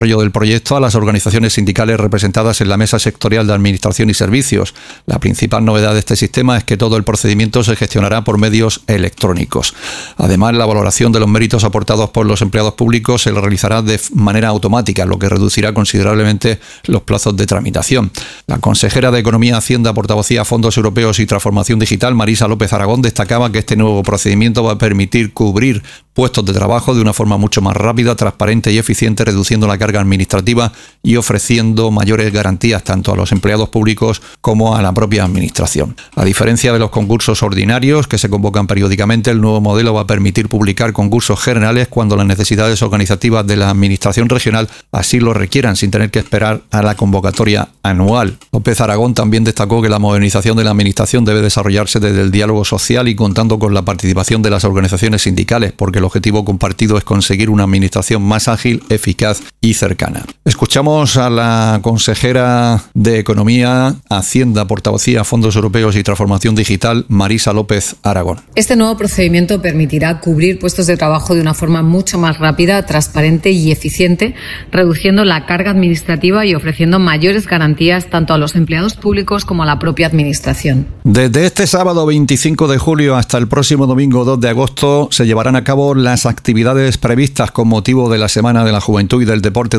del proyecto a las organizaciones sindicales representadas en la Mesa Sectorial de Administración y Servicios. La principal novedad de este sistema es que todo el procedimiento se gestionará por medios electrónicos. Además, la valoración de los méritos aportados por los empleados públicos se realizará de manera automática, lo que reducirá considerablemente los plazos de tramitación. La consejera de Economía, Hacienda, Portavocía, Fondos Europeos y Transformación Digital, Marisa López Aragón, destacaba que este nuevo procedimiento va a permitir cubrir puestos de trabajo de una forma mucho más rápida, transparente y eficiente, reduciendo la carga administrativa y ofreciendo mayores garantías tanto a los empleados públicos como a la propia administración. A diferencia de los concursos ordinarios que se convocan periódicamente, el nuevo modelo va a permitir publicar concursos generales cuando las necesidades organizativas de la administración regional así lo requieran, sin tener que esperar a la convocatoria anual. López Aragón también destacó que la modernización de la administración debe desarrollarse desde el diálogo social y contando con la participación de las organizaciones sindicales, porque el objetivo compartido es conseguir una administración más ágil, eficaz y cercana. Escuchamos a la consejera de Economía, Hacienda, Portavocía, Fondos Europeos y Transformación Digital, Marisa López Aragón. Este nuevo procedimiento permitirá cubrir puestos de trabajo de una forma mucho más rápida, transparente y eficiente, reduciendo la carga administrativa y ofreciendo mayores garantías tanto a los empleados públicos como a la propia administración. Desde este sábado 25 de julio hasta el próximo domingo 2 de agosto se llevarán a cabo las actividades previstas con motivo de la Semana de la Juventud y del Deporte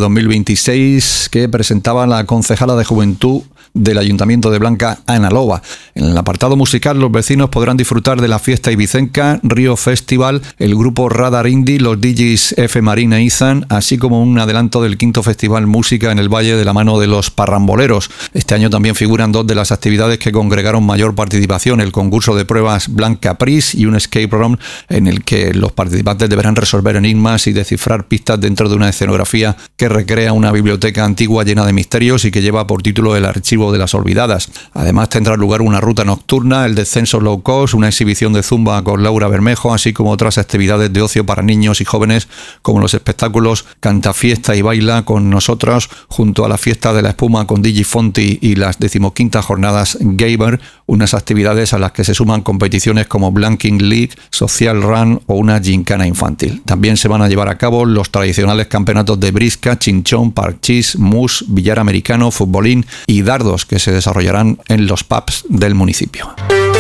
2026 que presentaba la concejala de Juventud del Ayuntamiento de Blanca, Ana Loba. En el apartado musical, los vecinos podrán disfrutar de la fiesta ibicenca, Río Festival, el grupo Radar Indie, los DJs F. Marina e Izan, así como un adelanto del 5º Festival Música en el Valle de la mano de los Parramboleros. Este año también figuran 2 de las actividades que congregaron mayor participación, el concurso de pruebas Blanca Pris y un escape room en el que los participantes deberán resolver enigmas y descifrar pistas dentro de una escenografía que recrea una biblioteca antigua llena de misterios y que lleva por título El Archivo de las Olvidadas. Además tendrá lugar una ruta nocturna, el descenso low cost, una exhibición de zumba con Laura Bermejo, así como otras actividades de ocio para niños y jóvenes como los espectáculos Canta Fiesta y Baila con nosotros, junto a la Fiesta de la Espuma con DJ Fonti y las 15ª jornadas Gamer, unas actividades a las que se suman competiciones como Blanking League, Social Run o una gincana infantil. También se van a llevar a cabo los tradicionales campeonatos de brisca, chinchón, parchís, mus, billar americano, futbolín y dardos que se desarrollarán en los pubs del municipio.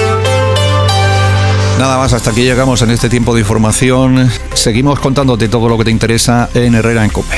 Nada más, hasta aquí llegamos en este tiempo de información. Seguimos contándote todo lo que te interesa en Herrera en COPE.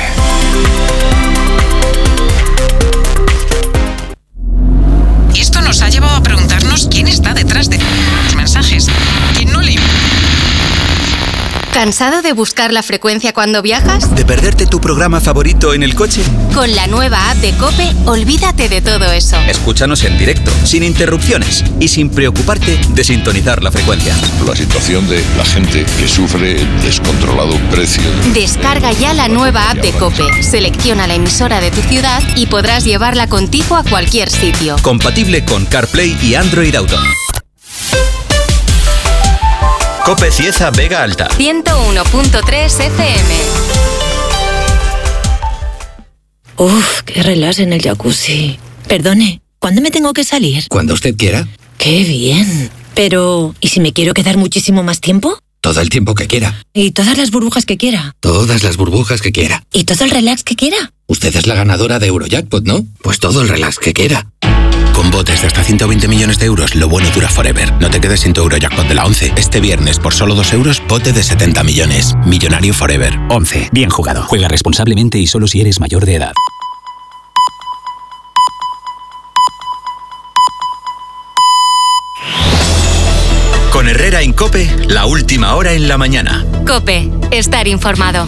Y esto nos ha llevado a preguntarnos quién está detrás de los mensajes. ¿Quién no le... ¿Cansado de buscar la frecuencia cuando viajas? ¿De perderte tu programa favorito en el coche? Con la nueva app de COPE, olvídate de todo eso. Escúchanos en directo, sin interrupciones y sin preocuparte de sintonizar la frecuencia. La situación de la gente que sufre el descontrolado precio. Descarga ya la nueva app de COPE, selecciona la emisora de tu ciudad y podrás llevarla contigo a cualquier sitio. Compatible con CarPlay y Android Auto. COPE Cieza Vega Alta 101.3 FM. Uf, qué relax en el jacuzzi. Perdone, ¿cuándo me tengo que salir? Cuando usted quiera. ¡Qué bien! Pero, ¿y si me quiero quedar muchísimo más tiempo? Todo el tiempo que quiera. ¿Y todas las burbujas que quiera? Todas las burbujas que quiera. ¿Y todo el relax que quiera? Usted es la ganadora de Eurojackpot, ¿no? Pues todo el relax que quiera. Con botes de hasta 120 millones de euros, lo bueno dura forever. No te quedes sin tu Eurojackpot de la 11. Este viernes, por solo 2 euros, bote de 70 millones. Millonario forever. 11. Bien jugado. Juega responsablemente y solo si eres mayor de edad. Con Herrera en COPE, la última hora en la mañana. COPE, estar informado.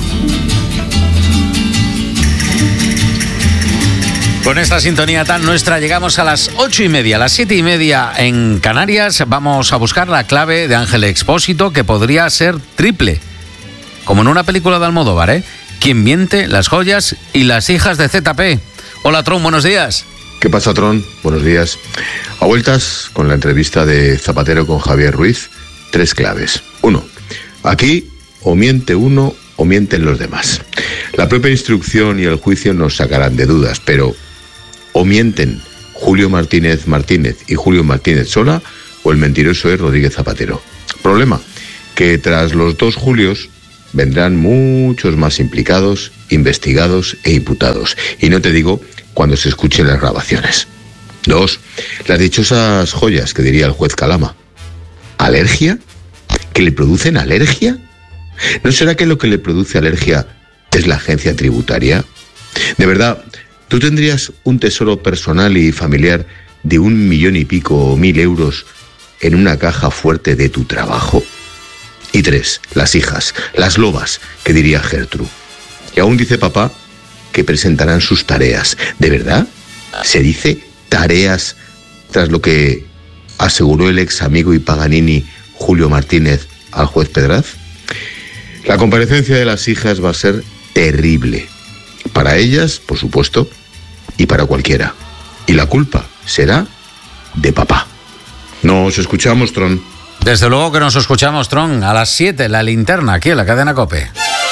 Con esta sintonía tan nuestra llegamos a las 8:30, a las 7:30 en Canarias. Vamos a buscar la clave de Ángel Expósito, que podría ser triple, como en una película de Almodóvar, ¿eh? Quien miente, las joyas y las hijas de ZP. Hola, Tron, buenos días. ¿Qué pasa, Tron? Buenos días. A vueltas con la entrevista de Zapatero con Javier Ruiz, 3 claves. 1. Aquí o miente uno o mienten los demás. La propia instrucción y el juicio nos sacarán de dudas, pero o mienten Julio Martínez Martínez y Julio Martínez Sola, o el mentiroso es Rodríguez Zapatero. Problema, que tras los 2 Julios vendrán muchos más implicados investigados e imputados. Y no te digo cuando se escuchen las grabaciones. 2. Las dichosas joyas que diría el juez Calama. ¿Alergia? ¿Que le producen alergia? ¿No será que lo que le produce alergia es la agencia tributaria? De verdad, ¿tú tendrías un tesoro personal y familiar de 1,000,000 y pico euros en una caja fuerte de tu trabajo? Y 3, las hijas, las lobas, que diría Gertrude. Y aún dice papá que presentarán sus tareas. ¿De verdad? ¿Se dice tareas tras lo que aseguró el ex amigo y Paganini Julio Martínez al juez Pedraz? La comparecencia de las hijas va a ser terrible. Para ellas, por supuesto, y para cualquiera. Y la culpa será de papá. Nos escuchamos, Tron. Desde luego que nos escuchamos, Tron. A las 7, la linterna, aquí en la cadena COPE.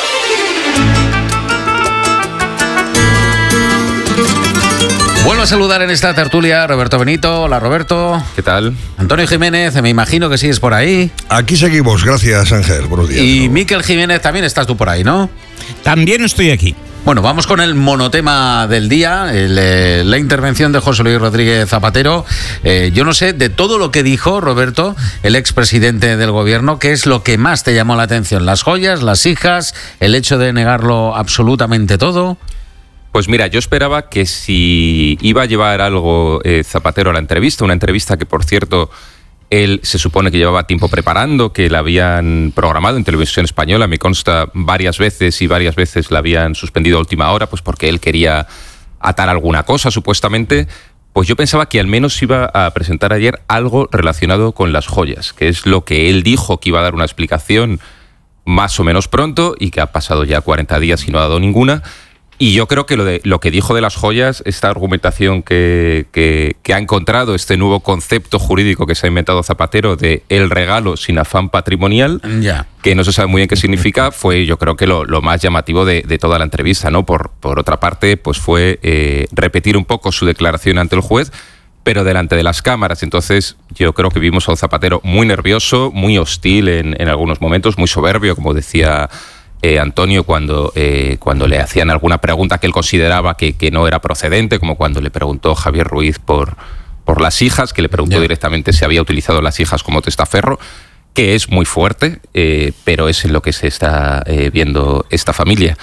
Vuelvo a saludar en esta tertulia a Roberto Benito. Hola, Roberto. ¿Qué tal? Antonio Jiménez, me imagino que sigues por ahí. Aquí seguimos, gracias, Ángel. Buenos días. Y Miquel Jiménez, también estás tú por ahí, ¿no? También estoy aquí. Bueno, vamos con el monotema del día, la intervención de José Luis Rodríguez Zapatero. Yo no sé, de todo lo que dijo Roberto, el expresidente del gobierno, ¿qué es lo que más te llamó la atención? ¿Las joyas, las hijas, el hecho de negarlo absolutamente todo? Pues mira, yo esperaba que si iba a llevar algo Zapatero a la entrevista, una entrevista que, por cierto, él se supone que llevaba tiempo preparando, que la habían programado en Televisión Española, me consta varias veces, y varias veces la habían suspendido a última hora, pues porque él quería atar alguna cosa, supuestamente. Pues yo pensaba que al menos iba a presentar ayer algo relacionado con las joyas, que es lo que él dijo que iba a dar una explicación más o menos pronto, y que ha pasado ya 40 días y no ha dado ninguna. Y yo creo que lo que dijo de las joyas, esta argumentación que ha encontrado, este nuevo concepto jurídico que se ha inventado Zapatero de el regalo sin afán patrimonial, que no se sabe muy bien qué significa, fue yo creo que lo más llamativo de toda la entrevista, ¿no? Por otra parte, pues fue repetir un poco su declaración ante el juez, pero delante de las cámaras. Entonces yo creo que vimos a un Zapatero muy nervioso, muy hostil en algunos momentos, muy soberbio, como decía Antonio, cuando le hacían alguna pregunta que él consideraba que no era procedente, como cuando le preguntó Javier Ruiz por las hijas, que le preguntó directamente si había utilizado las hijas como testaferro, que es muy fuerte, pero es en lo que se está viendo esta familia.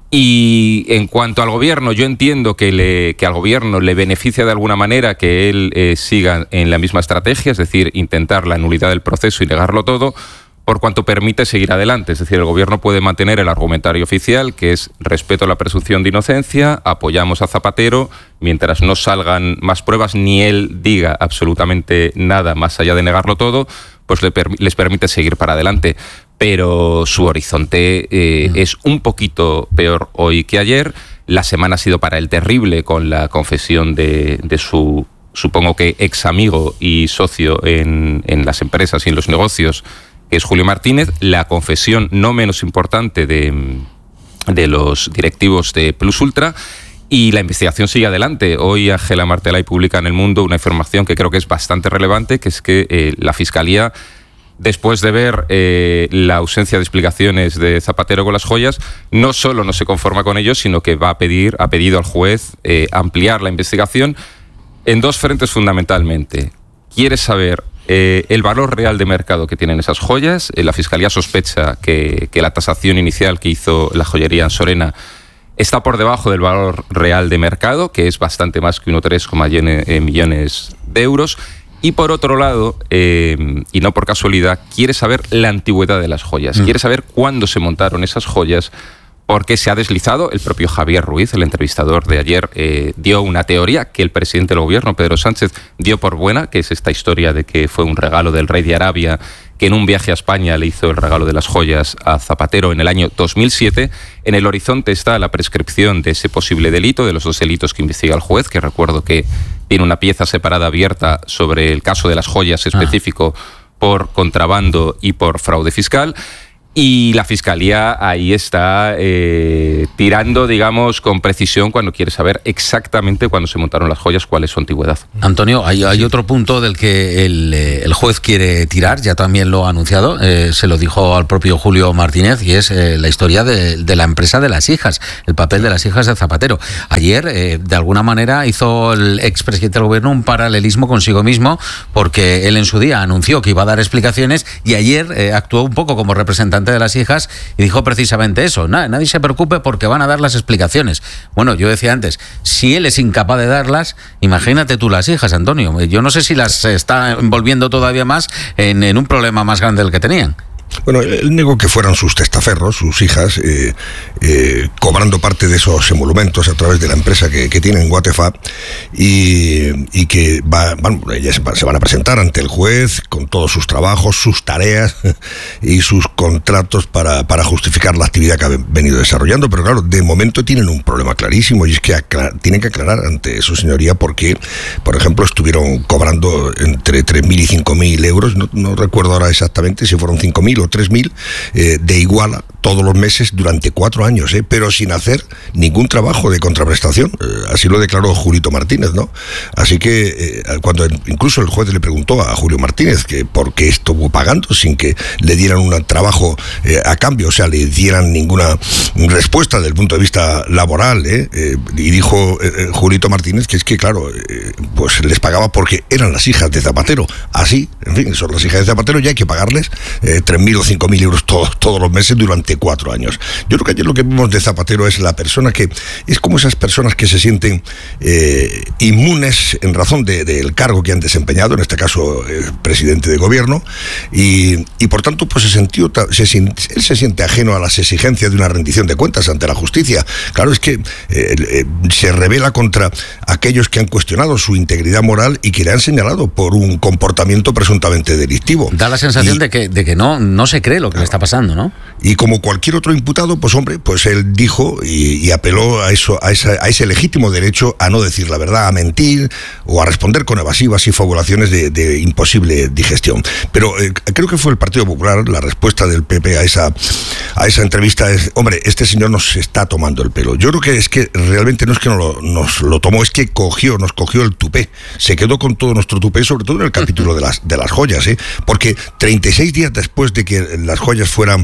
Y en cuanto al gobierno, yo entiendo que al gobierno le beneficia de alguna manera que él siga en la misma estrategia, es decir, intentar la nulidad del proceso y negarlo todo, por cuanto permite seguir adelante. Es decir, el gobierno puede mantener el argumentario oficial, que es respeto a la presunción de inocencia, apoyamos a Zapatero, mientras no salgan más pruebas ni él diga absolutamente nada más allá de negarlo todo, pues les permite seguir para adelante. Pero su horizonte es un poquito peor hoy que ayer. La semana ha sido para él terrible, con la confesión de su, supongo que ex amigo y socio en las empresas y en los negocios, que es Julio Martínez, la confesión no menos importante de los directivos de Plus Ultra, y la investigación sigue adelante. Hoy Ángela Martelay publica en El Mundo una información que creo que es bastante relevante, que es que la Fiscalía, después de ver la ausencia de explicaciones de Zapatero con las joyas, no solo no se conforma con ello, sino que ha pedido al juez ampliar la investigación en dos frentes fundamentalmente. Quiere saber el valor real de mercado que tienen esas joyas. La Fiscalía sospecha que la tasación inicial que hizo la joyería Ansorena está por debajo del valor real de mercado, que es bastante más que 1,3 millones de euros. Y por otro lado, y no por casualidad, quiere saber la antigüedad de las joyas. Quiere saber cuándo se montaron esas joyas, porque se ha deslizado. El propio Javier Ruiz, el entrevistador de ayer, dio una teoría que el presidente del gobierno, Pedro Sánchez, dio por buena, que es esta historia de que fue un regalo del rey de Arabia, que en un viaje a España le hizo el regalo de las joyas a Zapatero en el año 2007. En el horizonte está la prescripción de ese posible delito, de los dos delitos que investiga el juez, que recuerdo que tiene una pieza separada abierta sobre el caso de las joyas específico por contrabando y por fraude fiscal. Y la Fiscalía ahí está tirando, digamos, con precisión cuando quiere saber exactamente cuándo se montaron las joyas, cuál es su antigüedad. Antonio, hay otro punto del que el juez quiere tirar, ya también lo ha anunciado, se lo dijo al propio Julio Martínez, y es la historia de la empresa de las hijas, el papel de las hijas de Zapatero. Ayer, de alguna manera, hizo el expresidente del gobierno un paralelismo consigo mismo, porque él en su día anunció que iba a dar explicaciones y ayer actuó un poco como representante de las hijas y dijo precisamente eso: nadie se preocupe porque van a dar las explicaciones. Bueno, yo decía antes, si él es incapaz de darlas, imagínate tú las hijas, Antonio. Yo no sé si las está envolviendo todavía más en un problema más grande del que tenían. Bueno, él negó que fueran sus testaferros, sus hijas, cobrando parte de esos emolumentos a través de la empresa que tienen en Guatefa, y que ellas se van a presentar ante el juez con todos sus trabajos, sus tareas y sus contratos para justificar la actividad que han venido desarrollando. Pero claro, de momento tienen un problema clarísimo, y es que tienen que aclarar ante su señoría por qué, por ejemplo, estuvieron cobrando entre 3.000 y 5.000 euros, no recuerdo ahora exactamente si fueron 5.000 o 3.000, de Iguala todos los meses durante 4 años, pero sin hacer ningún trabajo de contraprestación. Así lo declaró Julito Martínez, ¿no? Así que cuando incluso el juez le preguntó a Julio Martínez que por qué estuvo pagando sin que le dieran un trabajo a cambio, o sea, le dieran ninguna respuesta desde el punto de vista laboral, y dijo Julito Martínez que es que, claro, pues les pagaba porque eran las hijas de Zapatero. Así, en fin, son las hijas de Zapatero y hay que pagarles 3.000 o 5.000 euros todos los meses durante 4 años. Yo creo que ayer lo que vimos de Zapatero es la persona que es como esas personas que se sienten inmunes en razón del cargo que han desempeñado, en este caso presidente de gobierno, y por tanto pues él se siente ajeno a las exigencias de una rendición de cuentas ante la justicia. Claro, es que se revela contra aquellos que han cuestionado su integridad moral y que le han señalado por un comportamiento presuntamente delictivo. Da la sensación de que no se cree lo que le está pasando, ¿no? Y como cualquier otro imputado, pues hombre, pues él dijo y apeló a ese legítimo derecho a no decir la verdad, a mentir o a responder con evasivas y fabulaciones de imposible digestión. Pero creo que fue el Partido Popular, la respuesta del PP a esa entrevista es: hombre, este señor nos está tomando el pelo. Yo creo que es que realmente no es que nos lo tomó, es que nos cogió el tupé. Se quedó con todo nuestro tupé, sobre todo en el capítulo de las joyas, porque 36 días después de que las joyas fueran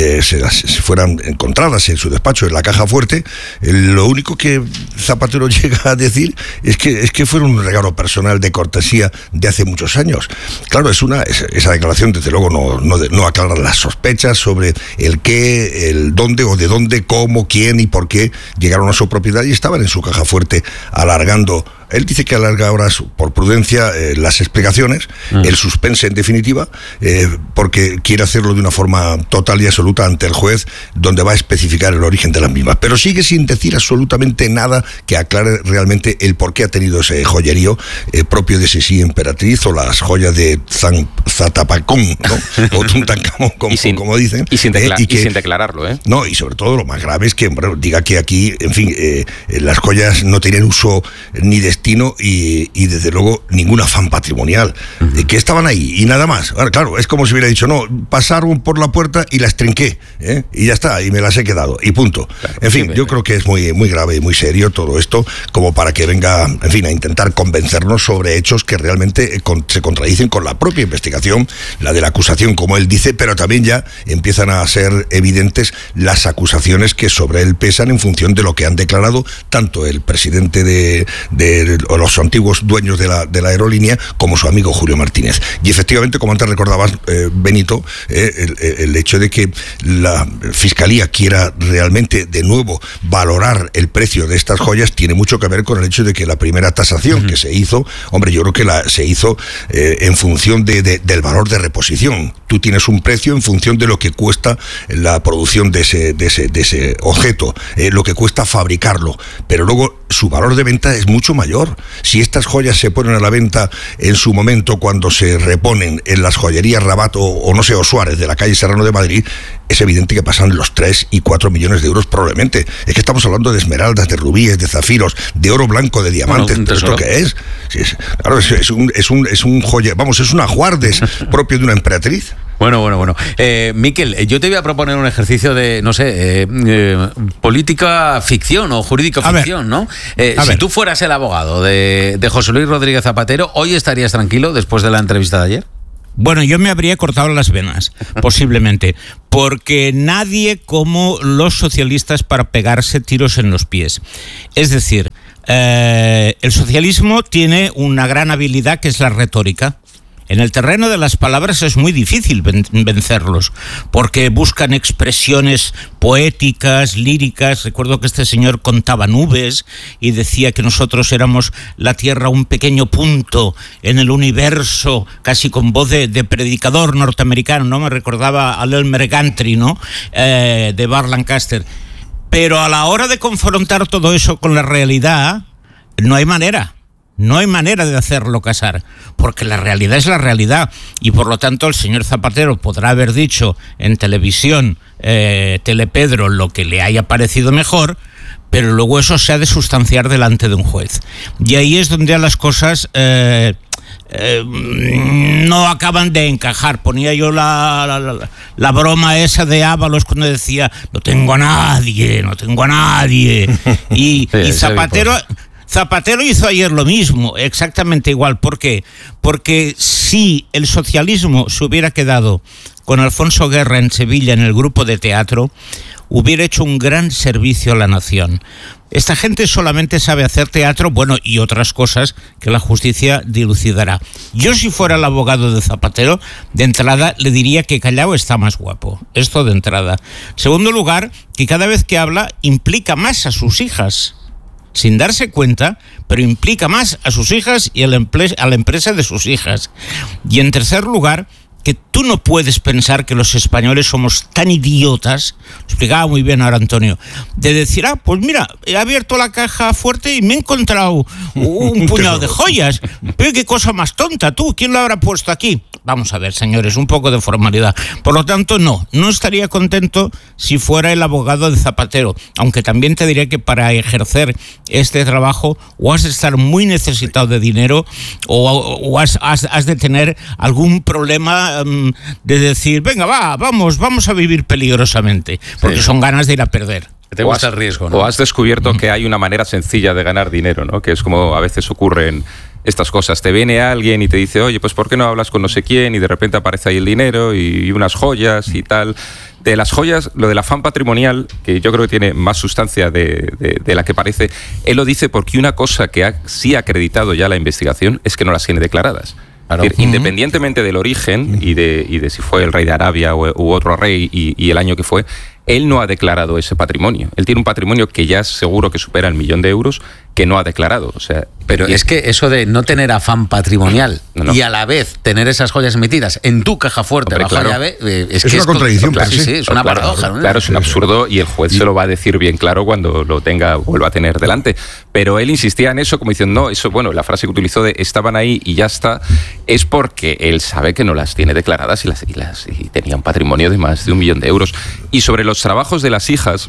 encontradas en su despacho en la caja fuerte, lo único que Zapatero llega a decir es que fue un regalo personal de cortesía de hace muchos años. Claro, esa declaración desde luego no aclara las sospechas sobre el qué, el dónde o de dónde, cómo, quién y por qué llegaron a su propiedad y estaban en su caja fuerte alargando. Él dice que alarga ahora, por prudencia, las explicaciones, el suspense en definitiva, porque quiere hacerlo de una forma total y absoluta ante el juez, donde va a especificar el origen de las mismas. Pero sigue sin decir absolutamente nada que aclare realmente el por qué ha tenido ese joyerío propio de Sisi Emperatriz o las joyas de Zatapacón, ¿no? O Tuntancamón, como dicen. Y sin declararlo, ¿eh? No, y sobre todo lo más grave es que, bueno, diga que aquí, en fin, las joyas no tenían uso ni destino y desde luego ningún afán patrimonial, que estaban ahí y nada más. Ahora, claro, es como si hubiera dicho: no, pasaron por la puerta y las trinqué, y ya está, y me las he quedado, y punto. Claro, en fin, yo creo que es muy, muy grave y muy serio todo esto, como para que venga, en fin, a intentar convencernos sobre hechos que realmente se contradicen con la propia investigación, la de la acusación, como él dice, pero también ya empiezan a ser evidentes las acusaciones que sobre él pesan en función de lo que han declarado tanto el presidente o los antiguos dueños de la aerolínea como su amigo Julio Martínez. Y efectivamente, como antes recordabas, Benito, el hecho de que la Fiscalía quiera realmente de nuevo valorar el precio de estas joyas tiene mucho que ver con el hecho de que la primera tasación que se hizo, hombre, yo creo que se hizo en función del valor de reposición. Tú tienes un precio en función de lo que cuesta la producción de ese objeto, lo que cuesta fabricarlo, pero luego su valor de venta es mucho mayor. Si estas joyas se ponen a la venta en su momento cuando se reponen en las joyerías Rabat o no sé, o Suárez de la calle Serrano de Madrid, es evidente que pasan los 3 y 4 millones de euros probablemente. Es que estamos hablando de esmeraldas, de rubíes, de zafiros, de oro blanco, de diamantes. ¿Pero esto qué es? Sí, claro, es un joya, vamos, es un ajuardes propio de una emperatriz. Bueno. Miquel, yo te voy a proponer un ejercicio de, no sé, política ficción o jurídico ficción, ¿no? Si tú fueras el abogado de José Luis Rodríguez Zapatero, ¿hoy estarías tranquilo después de la entrevista de ayer? Bueno, yo me habría cortado las venas, posiblemente, porque nadie como los socialistas para pegarse tiros en los pies. Es decir, el socialismo tiene una gran habilidad que es la retórica. En el terreno de las palabras es muy difícil vencerlos, porque buscan expresiones poéticas, líricas. Recuerdo que este señor contaba nubes y decía que nosotros éramos la Tierra, un pequeño punto en el universo, casi con voz de predicador norteamericano, ¿no? Me recordaba a Elmer Gantry, ¿no? De Burt Lancaster. Pero a la hora de confrontar todo eso con la realidad, no hay manera. No hay manera de hacerlo casar, porque la realidad es la realidad, y por lo tanto el señor Zapatero podrá haber dicho en televisión, Telepedro, lo que le haya parecido mejor, pero luego eso se ha de sustanciar delante de un juez. Y ahí es donde las cosas no acaban de encajar. Ponía yo la broma esa de Ábalos cuando decía, no tengo a nadie. Y Zapatero hizo ayer lo mismo, exactamente igual. ¿Por qué? Porque si el socialismo se hubiera quedado con Alfonso Guerra en Sevilla en el grupo de teatro, hubiera hecho un gran servicio a la nación. Esta gente solamente sabe hacer teatro, bueno, y otras cosas que la justicia dilucidará. Yo, si fuera el abogado de Zapatero, de entrada le diría que Callao está más guapo. Esto de entrada. Segundo lugar, que cada vez que habla implica más a sus hijas, sin darse cuenta, pero implica más a sus hijas y a la empresa de sus hijas. Y en tercer lugar, que tú no puedes pensar que los españoles somos tan idiotas, lo explicaba muy bien ahora Antonio, de decir, pues mira, he abierto la caja fuerte y me he encontrado un puñado de joyas. Pero qué cosa más tonta, tú, ¿quién lo habrá puesto aquí? Vamos a ver, señores, un poco de formalidad. Por lo tanto, no estaría contento si fuera el abogado de Zapatero, aunque también te diré que para ejercer este trabajo o has de estar muy necesitado de dinero o has de tener algún problema de decir, venga, vamos a vivir peligrosamente, porque son ganas de ir a perder. Te gusta el riesgo, ¿no? O has descubierto que hay una manera sencilla de ganar dinero, ¿no? Que es como a veces ocurren estas cosas. Te viene alguien y te dice, oye, pues ¿por qué no hablas con no sé quién? Y de repente aparece ahí el dinero y unas joyas y tal. De las joyas, lo del afán patrimonial, que yo creo que tiene más sustancia de la que parece, él lo dice porque una cosa que sí ha acreditado ya la investigación es que no las tiene declaradas. Claro. Es decir, independientemente del origen y de si fue el rey de Arabia u otro rey y el año que fue, él no ha declarado ese patrimonio. Él tiene un patrimonio que ya es seguro que supera el 1.000.000 de euros que no ha declarado. O sea, pero es que eso de no tener afán patrimonial y a la vez tener esas joyas metidas en tu caja fuerte bajo llave, es una contradicción. Sí, es una paradoja, ¿no? Claro, es un absurdo y el juez se lo va a decir bien claro cuando lo vuelva a tener delante. Pero él insistía en eso como diciendo, no, eso, bueno, la frase que utilizó de estaban ahí y ya está, es porque él sabe que no las tiene declaradas y tenía un patrimonio de más de 1.000.000 de euros. Y sobre los trabajos de las hijas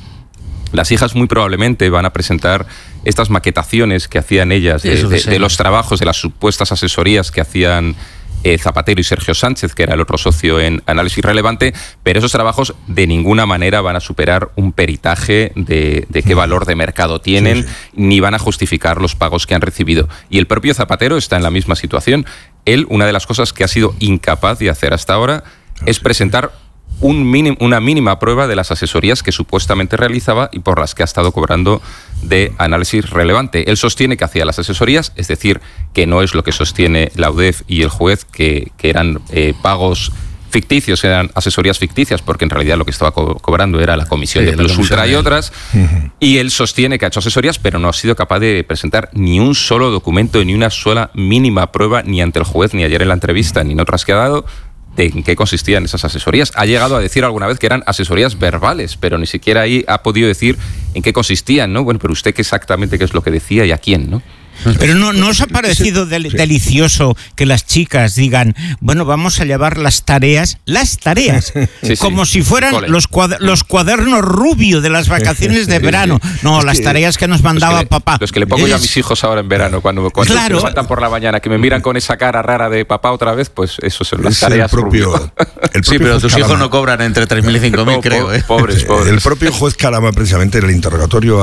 muy probablemente van a presentar estas maquetaciones que hacían ellas de los trabajos, de las supuestas asesorías que hacían Zapatero y Sergio Sánchez, que era el otro socio en Análisis Relevante, pero esos trabajos de ninguna manera van a superar un peritaje de qué valor de mercado tienen, ni van a justificar los pagos que han recibido. Y el propio Zapatero está en la misma situación. Él, una de las cosas que ha sido incapaz de hacer hasta ahora es presentar una mínima prueba de las asesorías que supuestamente realizaba y por las que ha estado cobrando de Análisis Relevante. Él sostiene que hacía las asesorías, es decir, que no es lo que sostiene la UDEF y el juez, que eran pagos ficticios, eran asesorías ficticias, porque en realidad lo que estaba cobrando era la comisión de Plus Ultra y otras, y él sostiene que ha hecho asesorías, pero no ha sido capaz de presentar ni un solo documento, ni una sola mínima prueba, ni ante el juez, ni ayer en la entrevista, ni en otras que ha dado, de en qué consistían esas asesorías. Ha llegado a decir alguna vez que eran asesorías verbales, pero ni siquiera ahí ha podido decir en qué consistían, ¿no? Bueno, pero usted qué exactamente qué es lo que decía y a quién, ¿no? Pero no os ha parecido delicioso que las chicas digan, bueno, vamos a llevar las tareas, como si fueran los cuadernos rubio de las vacaciones de verano. No, las tareas que nos mandaba papá. Los que le pongo yo a mis hijos ahora en verano, cuando se levantan por la mañana, que me miran con esa cara rara de papá otra vez, pues eso son las tareas rubio. Sí, pero tus hijos no cobran entre 3.000 y 5.000, creo. Pobres. El propio juez Calama, precisamente en el interrogatorio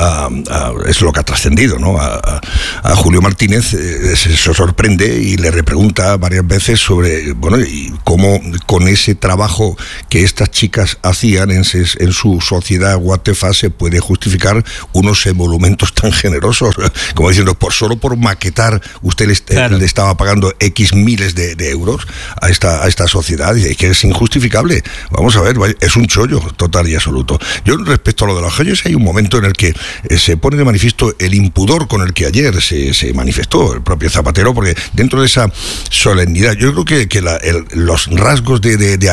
es lo que ha trascendido, ¿no? A Julio Martínez se sorprende y le repregunta varias veces sobre, bueno, y cómo con ese trabajo que estas chicas hacían en su sociedad Guatefa se puede justificar unos emolumentos tan generosos, como diciendo, solo por maquetar usted le estaba pagando X miles de euros a esta sociedad, y que es injustificable. Vamos a ver, es un chollo total y absoluto. Yo, respecto a lo de los joyos, hay un momento en el que se pone de manifiesto el impudor con el que ayer se manifestó el propio Zapatero, porque dentro de esa solemnidad, yo creo que los rasgos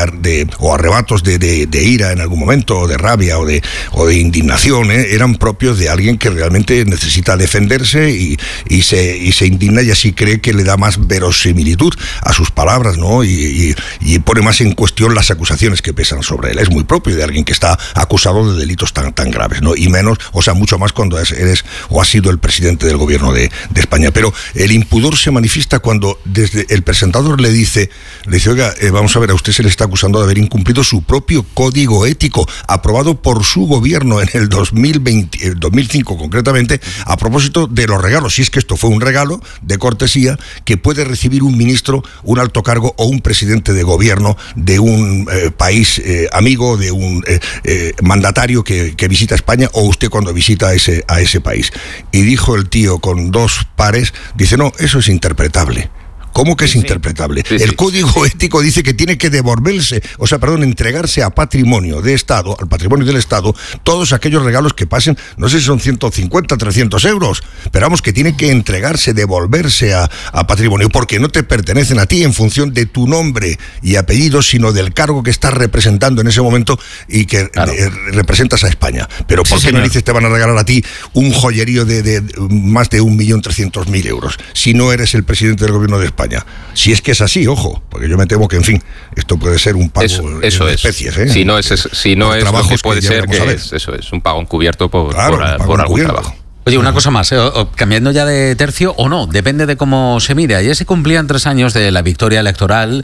o arrebatos de ira en algún momento, o de rabia o de indignación, eran propios de alguien que realmente necesita defenderse y se indigna, y así cree que le da más verosimilitud a sus palabras, ¿no? Y pone más en cuestión las acusaciones que pesan sobre él. Es muy propio de alguien que está acusado de delitos tan graves, ¿no? Y menos, o sea, mucho más cuando eres o has sido el presidente del gobierno de España. Pero el impudor se manifiesta cuando desde el presentador le dice, oiga, vamos a ver, a usted se le está acusando de haber incumplido su propio código ético, aprobado por su gobierno en el 2005 concretamente, a propósito de los regalos, si es que esto fue un regalo de cortesía que puede recibir un ministro, un alto cargo o un presidente de gobierno de un país amigo, de un mandatario que visita España, o usted cuando visita a ese país. Y dijo el tío con dos pares, dice, no, eso es interpretable. ¿Cómo que es interpretable? El código ético dice que tiene que entregarse a patrimonio de Estado, al patrimonio del Estado, todos aquellos regalos que pasen, no sé si son 150, 300 euros, pero vamos, que tiene que entregarse, devolverse a patrimonio, porque no te pertenecen a ti en función de tu nombre y apellido, sino del cargo que estás representando en ese momento y que representas a España. Pero ¿por qué no dices te van a regalar a ti un joyerío de más de 1.300.000 euros si no eres el presidente del gobierno de España? Si es que es así, ojo, porque yo me temo que, en fin, esto puede ser un pago eso en especies. Si no es lo que puede ser, que es un pago encubierto por algún trabajo. Oye, una cosa más, cambiando ya de tercio o no, depende de cómo se mire. Ayer se cumplían 3 años de la victoria electoral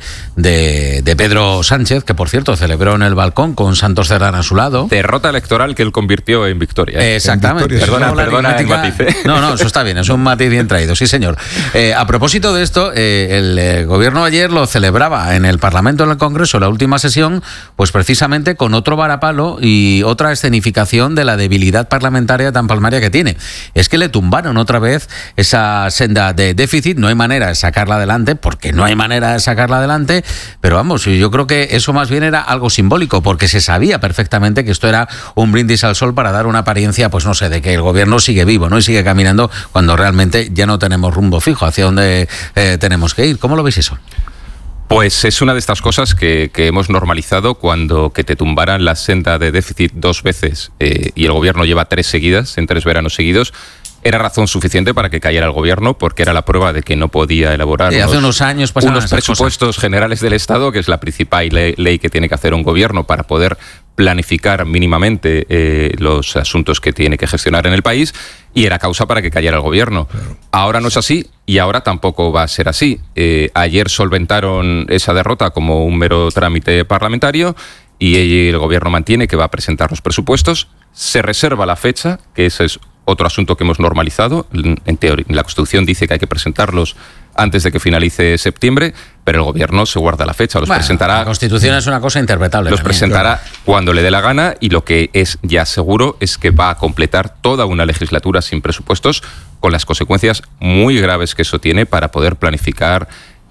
de Pedro Sánchez, que por cierto celebró en el balcón con Santos Cerdán a su lado. Derrota electoral que él convirtió en victoria. Exactamente. Perdona el matiz. No, eso está bien, es un matiz bien traído, sí señor. A propósito de esto, el gobierno ayer lo celebraba en el Parlamento, en el Congreso, la última sesión, pues precisamente con otro varapalo y otra escenificación de la debilidad parlamentaria tan palmaria que tiene. Es que le tumbaron otra vez esa senda de déficit, no hay manera de sacarla adelante, porque no hay manera de sacarla adelante, pero vamos, yo creo que eso más bien era algo simbólico, porque se sabía perfectamente que esto era un brindis al sol para dar una apariencia, pues no sé, de que el gobierno sigue vivo, ¿no? Y sigue caminando cuando realmente ya no tenemos rumbo fijo hacia dónde tenemos que ir. ¿Cómo lo veis eso? Pues es una de estas cosas que hemos normalizado, cuando que te tumbaran la senda de déficit 2 veces y el gobierno lleva 3 seguidas, en 3 veranos seguidos, era razón suficiente para que cayera el gobierno, porque era la prueba de que no podía elaborar hace unos años unos presupuestos generales del Estado, que es la principal ley que tiene que hacer un gobierno para poder planificar mínimamente los asuntos que tiene que gestionar en el país, y era causa para que cayera el gobierno. Claro. Ahora no es así y ahora tampoco va a ser así. Ayer solventaron esa derrota como un mero trámite parlamentario y el gobierno mantiene que va a presentar los presupuestos, se reserva la fecha, que ese es otro asunto que hemos normalizado. En teoría, la Constitución dice que hay que presentarlos antes de que finalice septiembre, pero el gobierno se guarda la fecha. Presentará. La Constitución es una cosa interpretable. Los presentará cuando le dé la gana, y lo que es ya seguro es que va a completar toda una legislatura sin presupuestos, con las consecuencias muy graves que eso tiene para poder planificar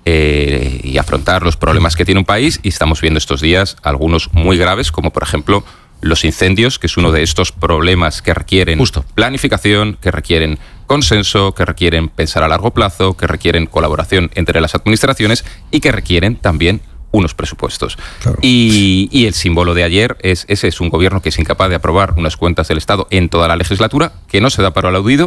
y afrontar los problemas que tiene un país. Y estamos viendo estos días algunos muy graves, como por ejemplo los incendios, que es uno de estos problemas que requieren planificación, que requieren consenso, que requieren pensar a largo plazo, que requieren colaboración entre las administraciones y que requieren también unos presupuestos. Claro. Y el símbolo de ayer es ese, es un gobierno que es incapaz de aprobar unas cuentas del Estado en toda la legislatura, que no se da para el aludido,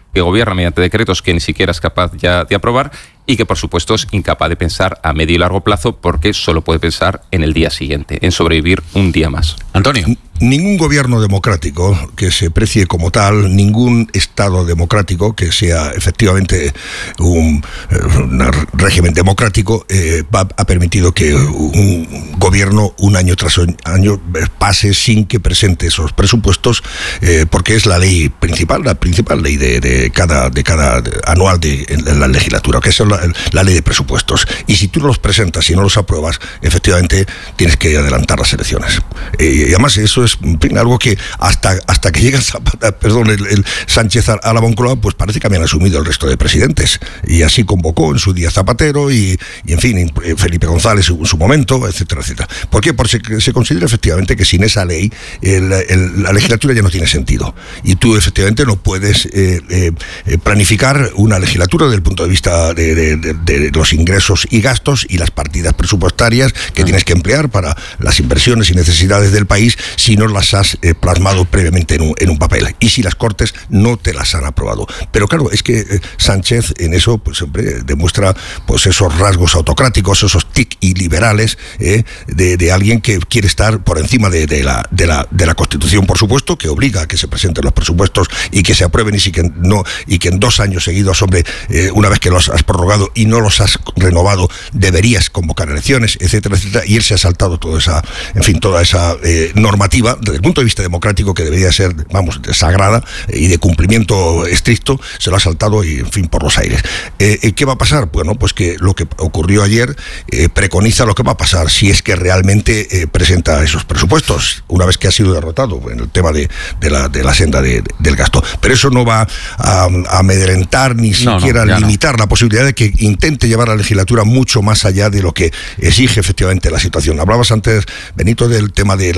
que gobierna mediante decretos que ni siquiera es capaz ya de aprobar y que, por supuesto, es incapaz de pensar a medio y largo plazo porque solo puede pensar en el día siguiente, en sobrevivir un día más. Antonio. Ningún gobierno democrático que se precie como tal, ningún Estado democrático que sea efectivamente un régimen democrático ha permitido que un gobierno un año tras año pase sin que presente esos presupuestos, porque es la ley principal, la principal ley de cada anual en la legislatura, que es la ley de presupuestos. Y si tú los presentas y no los apruebas, efectivamente tienes que adelantar las elecciones. Y además eso es algo que hasta que llega el Sánchez a la Moncloa, pues parece que habían asumido el resto de presidentes. Y así convocó en su día Zapatero y en fin, Felipe González en su momento, etcétera, etcétera. ¿Por qué? Porque se considera efectivamente que sin esa ley la legislatura ya no tiene sentido. Y tú efectivamente no puedes planificar una legislatura desde el punto de vista de los ingresos y gastos y las partidas presupuestarias que tienes que emplear para las inversiones y necesidades del país si no las has plasmado previamente en un papel y si las Cortes no te las han aprobado. Pero claro, es que Sánchez en eso pues siempre demuestra pues esos rasgos autocráticos, esos tic y liberales de alguien que quiere estar por encima de la Constitución, por supuesto, que obliga a que se presenten los presupuestos y que se aprueben y que en 2 años seguidos, hombre, una vez que los has prorrogado y no los has renovado, deberías convocar elecciones, etcétera, etcétera, y él se ha saltado toda esa normativa desde el punto de vista democrático que debería ser, sagrada y de cumplimiento estricto, se lo ha saltado y, en fin, por los aires. ¿Qué va a pasar? Bueno, pues que lo que ocurrió ayer preconiza lo que va a pasar si es que realmente presenta esos presupuestos, una vez que ha sido derrotado en el tema de la senda del gasto. Pero eso no va a amedrentar ni siquiera limitar la posibilidad de que intente llevar la legislatura mucho más allá de lo que exige efectivamente la situación. Hablabas antes, Benito, del tema de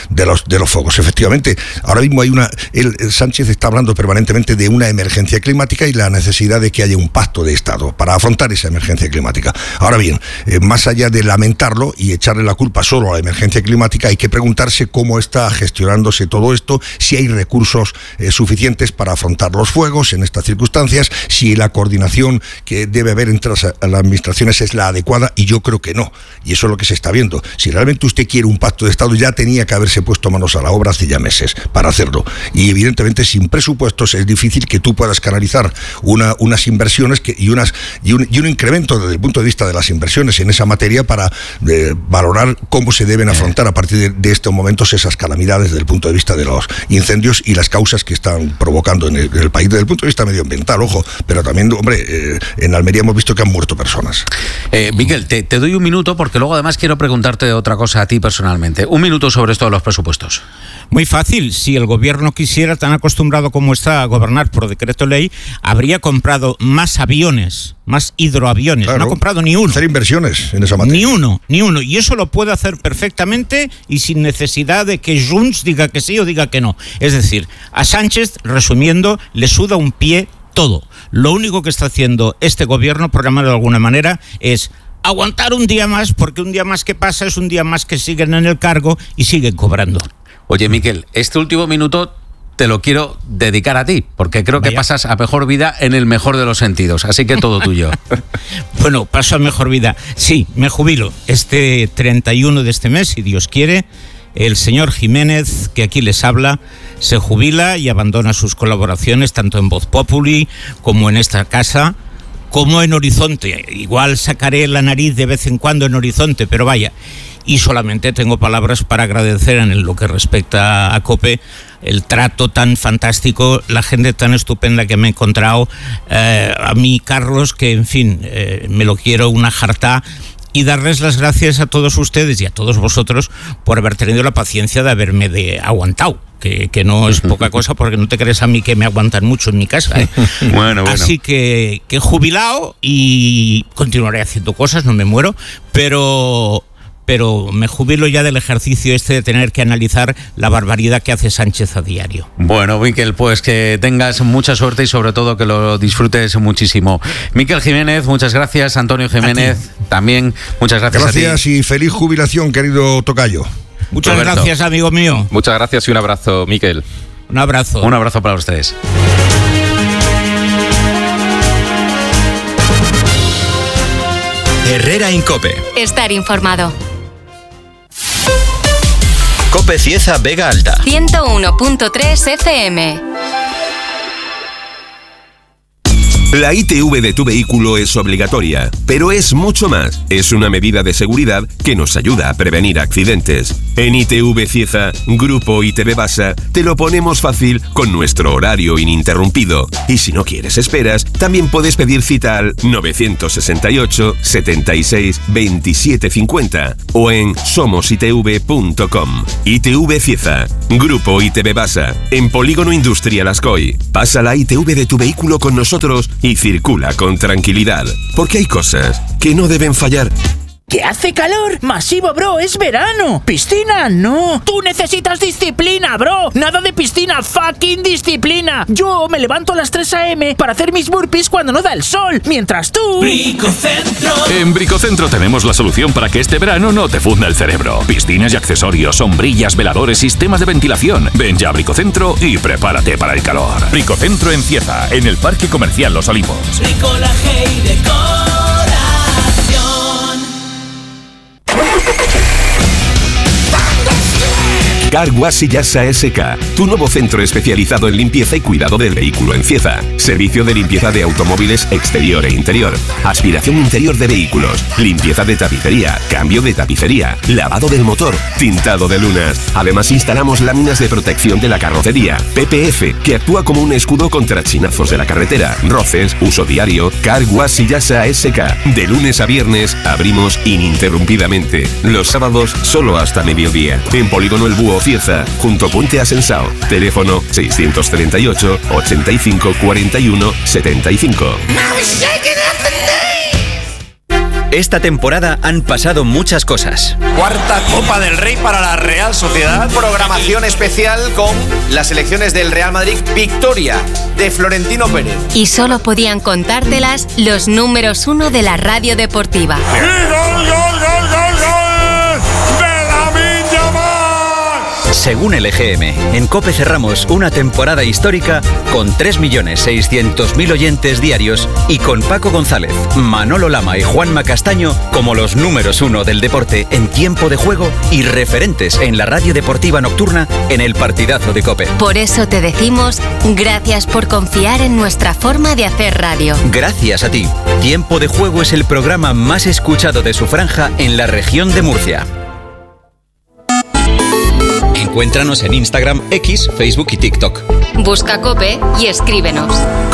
los fuegos. Efectivamente, ahora mismo Sánchez está hablando permanentemente de una emergencia climática y la necesidad de que haya un pacto de Estado para afrontar esa emergencia climática. Ahora bien, más allá de lamentarlo y echarle la culpa solo a la emergencia climática, hay que preguntarse cómo está gestionándose todo esto, si hay recursos suficientes para afrontar los fuegos en estas circunstancias, si la coordinación que debe haber entre las administraciones es la adecuada, y yo creo que no. Y eso es lo que se está viendo. Si realmente usted quiere un pacto de Estado, ya tenía que haberse puesto manos a la obra hace ya meses para hacerlo. Y evidentemente sin presupuestos es difícil que tú puedas canalizar unas inversiones y un incremento desde el punto de vista de las inversiones en esa materia para valorar cómo se deben afrontar a partir de estos momentos esas calamidades desde el punto de vista de los incendios y las causas que están provocando en el país desde el punto de vista medioambiental, ojo, pero también, hombre, en Almería hemos visto que han muerto personas. Miguel, te doy un minuto porque luego además quiero preguntarte otra cosa a ti personalmente. Un minuto sobre esto de los presupuestos. Muy fácil. Si el gobierno quisiera, tan acostumbrado como está a gobernar por decreto ley, habría comprado más aviones, más hidroaviones. Claro, no ha comprado ni uno. Hacer inversiones en esa materia. Ni uno. Y eso lo puede hacer perfectamente y sin necesidad de que Junts diga que sí o diga que no. Es decir, a Sánchez, resumiendo, le suda un pie todo. Lo único que está haciendo este gobierno, por llamarlo de alguna manera, es aguantar un día más, porque un día más que pasa es un día más que siguen en el cargo y siguen cobrando. Oye, Miquel, este último minuto te lo quiero dedicar a ti, porque creo que pasas a mejor vida en el mejor de los sentidos, así que todo tuyo. Bueno, paso a mejor vida. Sí, me jubilo. Este 31 de este mes, si Dios quiere, el señor Jiménez, que aquí les habla, se jubila y abandona sus colaboraciones, tanto en Voz Populi como en esta casa, como en Horizonte. Igual sacaré la nariz de vez en cuando en Horizonte, pero vaya. Y solamente tengo palabras para agradecer en lo que respecta a COPE el trato tan fantástico, la gente tan estupenda que me he encontrado, a mí, Carlos, que en fin, me lo quiero una jartá, y darles las gracias a todos ustedes y a todos vosotros por haber tenido la paciencia de haberme aguantado. Que no es poca cosa, porque no te crees a mí que me aguantan mucho en mi casa, ¿eh? Bueno. Así que jubilado y continuaré haciendo cosas, no me muero, pero me jubilo ya del ejercicio de tener que analizar la barbaridad que hace Sánchez a diario. Bueno, Miquel, pues que tengas mucha suerte y sobre todo que lo disfrutes muchísimo. Miquel Jiménez, muchas gracias. Antonio Jiménez, también muchas gracias a ti. Gracias y feliz jubilación, querido tocayo. Muchas Roberto. Gracias, amigo mío. Muchas gracias y un abrazo, Miquel. Un abrazo. Un abrazo para ustedes. Herrera Incope. Estar informado. Cope Cieza Vega Alta. 101.3 FM. La ITV de tu vehículo es obligatoria, pero es mucho más. Es una medida de seguridad que nos ayuda a prevenir accidentes. En ITV Cieza, Grupo ITV Basa, te lo ponemos fácil con nuestro horario ininterrumpido. Y si no quieres esperas, también puedes pedir cita al 968 76 27 50 o en somositv.com. ITV Cieza, Grupo ITV Basa, en Polígono Industrial Ascoy. Pasa la ITV de tu vehículo con nosotros y circula con tranquilidad, porque hay cosas que no deben fallar. ¿Que hace calor? Masivo, bro, es verano. ¿Piscina? No. Tú necesitas disciplina, bro. Nada de piscina, fucking disciplina. Yo me levanto a las 3 a.m. para hacer mis burpees cuando no da el sol, mientras tú... Bricocentro. En Bricocentro tenemos la solución para que este verano no te funda el cerebro. Piscinas y accesorios, sombrillas, veladores, sistemas de ventilación. Ven ya a Bricocentro y prepárate para el calor. Bricocentro en Cieza, en el Parque Comercial Los Olivos. Bricolaje y decoración. Car Wash y Yasa SK, tu nuevo centro especializado en limpieza y cuidado del vehículo en Cieza. Servicio de limpieza de automóviles exterior e interior, aspiración interior de vehículos, limpieza de tapicería, cambio de tapicería, lavado del motor, tintado de lunas. Además instalamos láminas de protección de la carrocería, PPF, que actúa como un escudo contra chinazos de la carretera, roces, uso diario. Car Wash y Yasa SK. De lunes a viernes abrimos ininterrumpidamente. Los sábados solo hasta mediodía. En Polígono El Búho Cieza, junto a Puente Asensao. Teléfono 638 85 41 75. Esta temporada han pasado muchas cosas. Cuarta Copa del Rey para la Real Sociedad. Programación especial con las elecciones del Real Madrid. Victoria de Florentino Pérez. Y solo podían contártelas los números 1 de la radio deportiva. Según el EGM, en COPE cerramos una temporada histórica con 3.600.000 oyentes diarios y con Paco González, Manolo Lama y Juanma Castaño como los números 1 del deporte en tiempo de juego y referentes en la radio deportiva nocturna en el partidazo de COPE. Por eso te decimos gracias por confiar en nuestra forma de hacer radio. Gracias a ti. Tiempo de Juego es el programa más escuchado de su franja en la región de Murcia. Encuéntranos en Instagram, X, Facebook y TikTok. Busca COPE y escríbenos.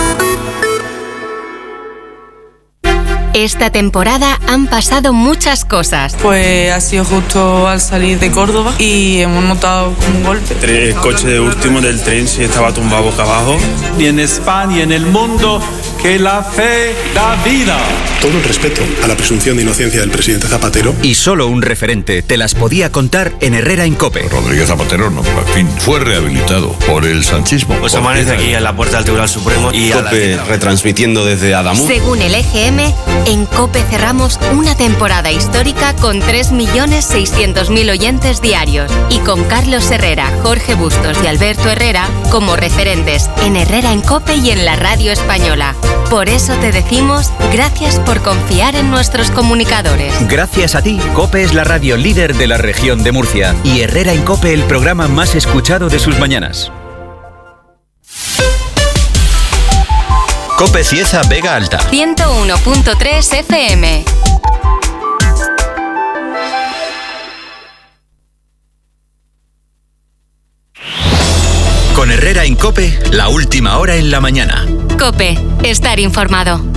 Esta temporada han pasado muchas cosas. Pues ha sido justo al salir de Córdoba y hemos notado como un golpe. El coche de último del tren se estaba tumbado boca abajo. Y en España y en el mundo, que la fe da vida. Todo el respeto a la presunción de inocencia del presidente Zapatero. Y solo un referente te las podía contar en Herrera Incope. Rodríguez Zapatero no, en fin, fue rehabilitado por el sanchismo. Pues amanece aquí en la puerta del Tribunal Supremo y COPE retransmitiendo desde Adamuz. Según el EGM, en COPE cerramos una temporada histórica con 3.600.000 oyentes diarios y con Carlos Herrera, Jorge Bustos y Alberto Herrera como referentes en Herrera en COPE y en la radio española. Por eso te decimos gracias por confiar en nuestros comunicadores. Gracias a ti, COPE es la radio líder de la región de Murcia y Herrera en COPE el programa más escuchado de sus mañanas. COPE Cieza Vega Alta. 101.3 FM. Con Herrera en COPE, la última hora en la mañana. COPE, estar informado.